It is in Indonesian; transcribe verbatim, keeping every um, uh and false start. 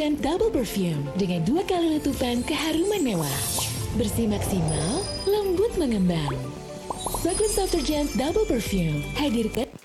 Aftergent Double Perfume dengan dua kali letupan keharuman mewah. Bersih maksimal, lembut mengembang. Fragrance Aftergent Double Perfume hadirkan